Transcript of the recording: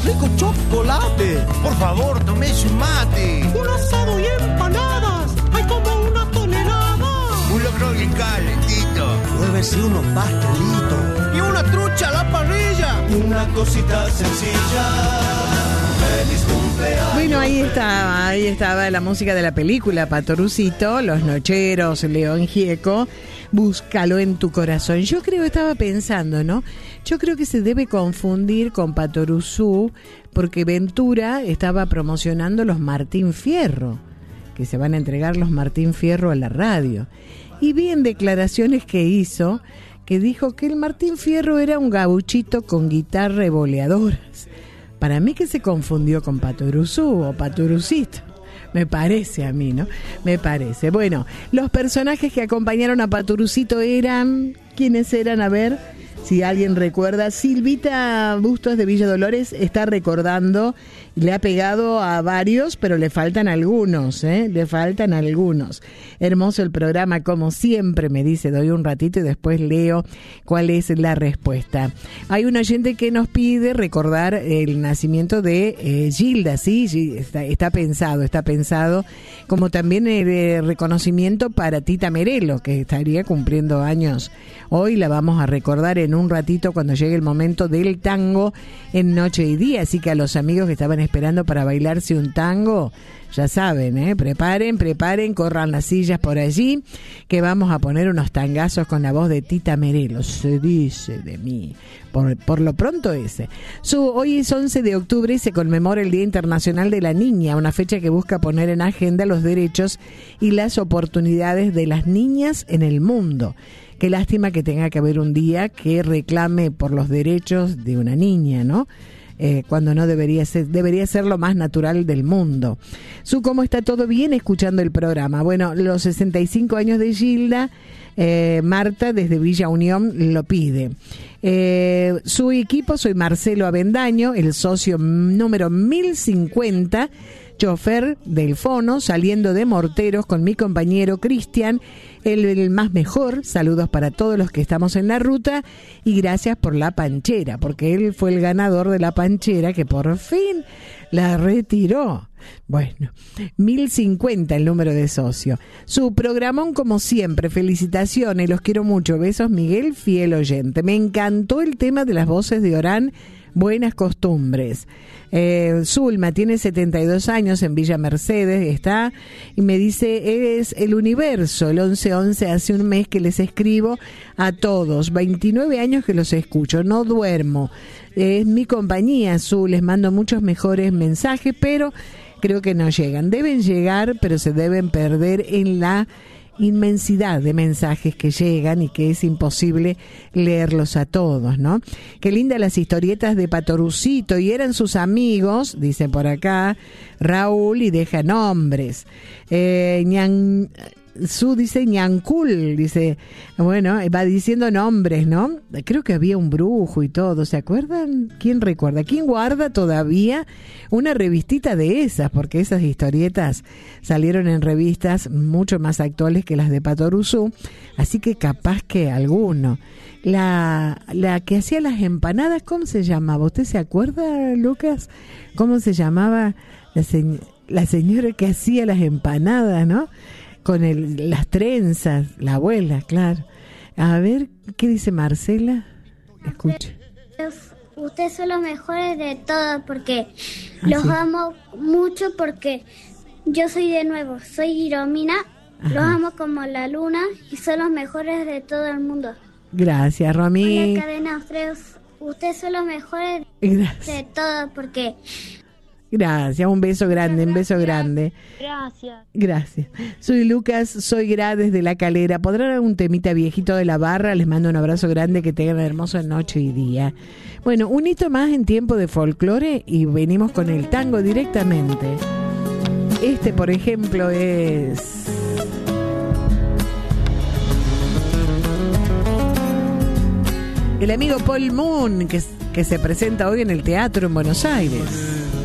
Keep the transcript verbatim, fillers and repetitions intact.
rico chocolate. Por favor, tómese un mate. Un asado y empanadas. Hay como una tonelada. Un locro bien calentito. Pruébese unos pastelitos. Y una trucha a la parrilla. Una cosita sencilla. Feliz cumpleaños. Bueno, ahí estaba, ahí estaba la música de la película Patorucito, Los Nocheros, León Gieco, Búscalo en tu corazón. Yo creo, estaba pensando, ¿no? Yo creo que se debe confundir con Patoruzú, porque Ventura estaba promocionando los Martín Fierro, que se van a entregar los Martín Fierro a la radio. Y vi en declaraciones que hizo, que dijo que el Martín Fierro era un gauchito con guitarra y boleadoras. Para mí que se confundió con Patoruzú o Patorucito. Me parece a mí, ¿no? Me parece. Bueno, los personajes que acompañaron a Patorucito eran... ¿Quiénes eran? A ver, si alguien recuerda. Silvita Bustos de Villa Dolores está recordando, le ha pegado a varios, pero le faltan algunos, ¿eh? Le faltan algunos. Hermoso el programa, como siempre, me dice, doy un ratito y después leo cuál es la respuesta. Hay un oyente que nos pide recordar el nacimiento de eh, Gilda, ¿sí? Está, está pensado, está pensado, como también el eh, reconocimiento para Tita Merelo, que estaría cumpliendo años. Hoy la vamos a recordar en un ratito cuando llegue el momento del tango en Noche y Día, así que a los amigos que estaban esperando para bailarse un tango, ya saben, ¿eh? Preparen, preparen, corran las sillas por allí, que vamos a poner unos tangazos con la voz de Tita Merelo. Se dice de mí, por, por lo pronto ese. Su, hoy es once de octubre y se conmemora el Día Internacional de la Niña, una fecha que busca poner en agenda los derechos y las oportunidades de las niñas en el mundo. Qué lástima que tenga que haber un día que reclame por los derechos de una niña, ¿no? Eh, cuando no debería ser, debería ser lo más natural del mundo. Su, ¿cómo está todo bien? Escuchando el programa. Bueno, los sesenta y cinco años de Gilda, eh, Marta desde Villa Unión lo pide. Eh, su equipo, soy Marcelo Avendaño, el socio número mil cincuenta, chofer del Fono, saliendo de Morteros con mi compañero Cristian, el, el más mejor. Saludos para todos los que estamos en la ruta y gracias por la panchera, porque él fue el ganador de la panchera que por fin la retiró. Bueno, mil cincuenta el número de socio. Su programón como siempre, felicitaciones, los quiero mucho. Besos, Miguel, fiel oyente. Me encantó el tema de las voces de Orán. Buenas costumbres. Eh, Zulma tiene setenta y dos años, en Villa Mercedes está, y me dice, es el universo, el once once, hace un mes que les escribo a todos, veintinueve años que los escucho, no duermo, es mi compañía, Zul, les mando muchos mejores mensajes, pero creo que no llegan, deben llegar, pero se deben perder en la inmensidad de mensajes que llegan y que es imposible leerlos a todos, ¿no? Qué lindas las historietas de Patorucito, y eran sus amigos, dice por acá Raúl, y deja nombres. Eh, ñan, Su dice Ñancul, dice, bueno, va diciendo nombres, ¿no? Creo que había un brujo y todo, ¿se acuerdan? ¿Quién recuerda? ¿Quién guarda todavía una revistita de esas? Porque esas historietas salieron en revistas mucho más actuales que las de Patoruzú, así que capaz que alguno. La, la que hacía las empanadas, ¿cómo se llamaba? ¿Usted se acuerda, Lucas? ¿Cómo se llamaba la, se, la señora que hacía las empanadas, no? Con el, las trenzas, la abuela, claro. A ver, ¿qué dice Marcela? Escucha. Ustedes son los mejores de todos porque ¿Ah, los sí? amo mucho porque yo soy de nuevo, soy Iromina, Ajá. Los amo como la luna y son los mejores de todo el mundo. Gracias, Romy. Hola, cadena, ustedes, ustedes son los mejores Gracias. de todos porque... Gracias, un beso grande, un beso grande. Gracias. Gracias. Soy Lucas, soy Gra desde La Calera. ¿Podrán algún temita viejito de la barra? Les mando un abrazo grande, que tengan una hermosa noche y día. Bueno, un hito más en tiempo de folclore y venimos con el tango directamente. Este, por ejemplo, es... el amigo Paul Moon, que, que se presenta hoy en el teatro en Buenos Aires.